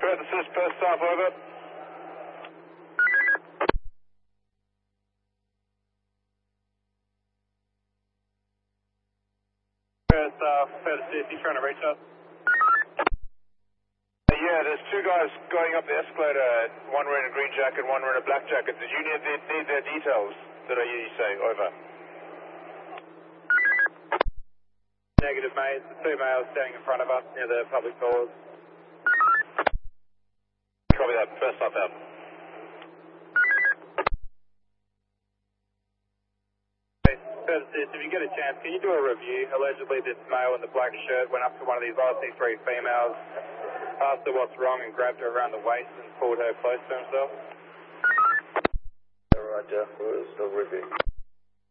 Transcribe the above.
Assist, first staff, over. First assist, you trying to reach us? Yeah, there's two guys going up the escalator, one wearing a green jacket, one wearing a black jacket. Did you need their details? Did I hear you say? Over. Negative, mate. The two males standing in front of us near the public toilets. Copy that. First stop out. First assist, if you get a chance, can you do a review? Allegedly, this male in the black shirt went up to one of these RC3 females, asked her what's wrong, and grabbed her around the waist and pulled her close to himself. Roger, we're still reviewing.